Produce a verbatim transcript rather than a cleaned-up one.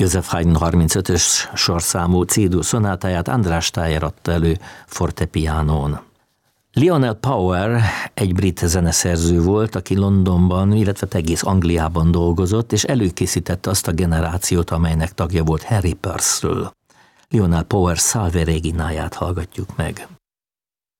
Joseph Haydn harmincötös sorszámú C-dur szonátáját András Steier adta elő fortepiánón. Lionel Power egy brit zeneszerző volt, aki Londonban, illetve egész Angliában dolgozott, és előkészítette azt a generációt, amelynek tagja volt Harry Purcell. Lionel Power Salve Regina-ját hallgatjuk meg.